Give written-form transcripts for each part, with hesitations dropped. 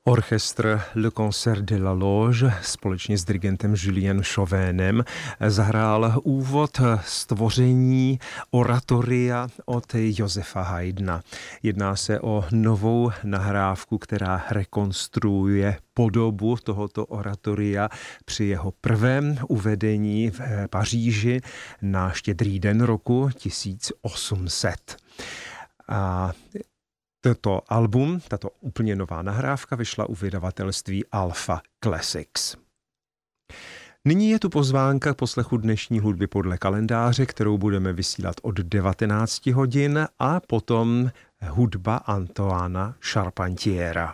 Orchestr Le Concert de la Loge společně s dirigentem Julien Chauvénem zahrál úvod stvoření oratoria od Josefa Haydna. Jedná se o novou nahrávku, která rekonstruuje podobu tohoto oratoria při jeho prvém uvedení v Paříži na Štědrý den roku 1800. A toto album, tato úplně nová nahrávka, vyšla u vydavatelství Alpha Classics. Nyní je tu pozvánka k poslechu dnešní hudby podle kalendáře, kterou budeme vysílat od 19 hodin a potom hudba Antoána Charpentiera.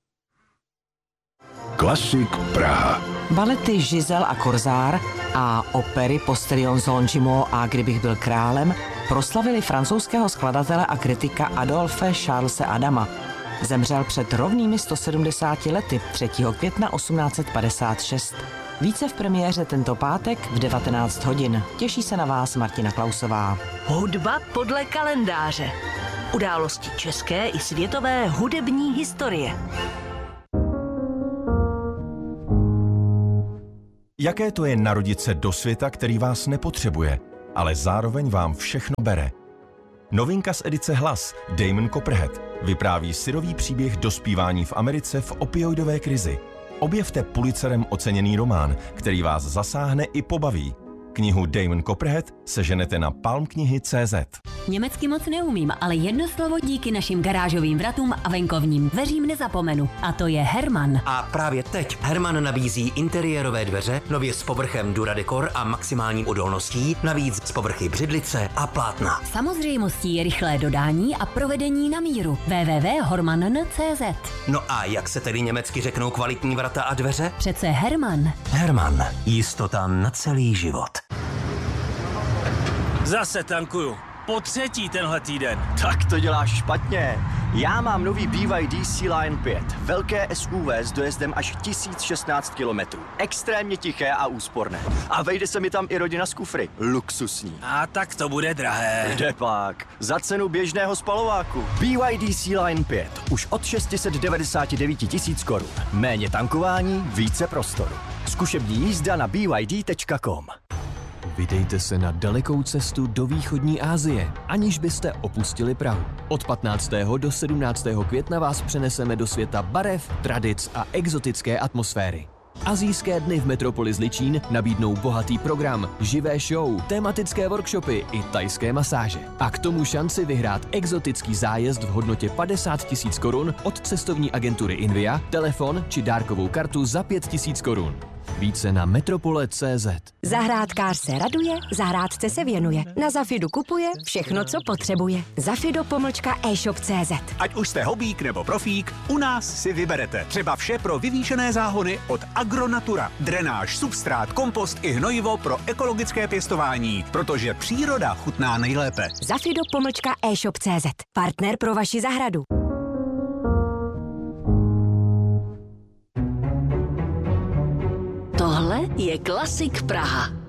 Klasik Praha. Balety Žizel a Korzár a opery Postilion z Longimo a Kdybych byl králem proslavili francouzského skladatele a kritika Adolphe Charlese Adama. Zemřel před rovnými 170 lety 3. května 1856. Více v premiéře tento pátek v 19 hodin. Těší se na vás Martina Klausová. Hudba podle kalendáře. Události české i světové hudební historie. Jaké to je narodit se do světa, který vás nepotřebuje, ale zároveň vám všechno bere? Novinka z edice Hlas, Damon Copperhead, vypráví syrový příběh dospívání v Americe v opioidové krizi. Objevte Pulitzerem oceněný román, který vás zasáhne i pobaví. Knihu Damon Copperhead seženete na palmknihy.cz. Německy moc neumím, ale jedno slovo díky našim garážovým vratům a venkovním dveřím nezapomenu. A to je Herman. A právě teď Herman nabízí interiérové dveře, nově s povrchem Duradecor a maximální odolností, navíc z povrchy břidlice a plátna. Samozřejmostí je rychlé dodání a provedení na míru. www.hormann.cz. No a jak se tedy německy řeknou kvalitní vrata a dveře? Přece Herman. Herman. Jistota na celý život. Zase tankuju. Po třetí tenhle týden. Tak to děláš špatně. Já mám nový BYD C-Line 5. Velké SUV s dojezdem až 1016 km. Extrémně tiché a úsporné. A vejde se mi tam i rodina z kufry. Luxusní. A tak to bude drahé. Kdepak. Za cenu běžného spalováku. BYD C-Line 5. Už od 699 tisíc korun. Méně tankování, více prostoru. Zkušební jízda na byd.com. Vydejte se na dalekou cestu do východní Asie, aniž byste opustili Prahu. Od 15. do 17. května vás přeneseme do světa barev, tradic a exotické atmosféry. Asijské dny v Metropoli Zličín nabídnou bohatý program, živé show, tematické workshopy i thajské masáže. A k tomu šanci vyhrát exotický zájezd v hodnotě 50 000 korun od cestovní agentury Invia, telefon či dárkovou kartu za 5 000 korun. Více na metropole.cz. Zahrádkář se raduje, zahrádce se věnuje. Na Zafidu kupuje všechno, co potřebuje. Zafido-e-shop.cz. Ať už jste hobík nebo profík, u nás si vyberete třeba vše pro vyvýšené záhony od Agronatura. Drenáž, substrát, kompost i hnojivo pro ekologické pěstování, protože příroda chutná nejlépe. Zafido-e-shop.cz. Partner pro vaši zahradu. Tohle je Klasik Praha.